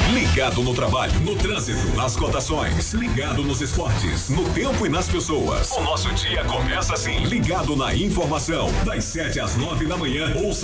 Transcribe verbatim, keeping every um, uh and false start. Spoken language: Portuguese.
Ligado no trabalho, no trânsito, nas cotações, ligado nos esportes, no tempo e nas pessoas. O nosso dia começa assim, ligado na informação, das sete às nove da manhã. Ouça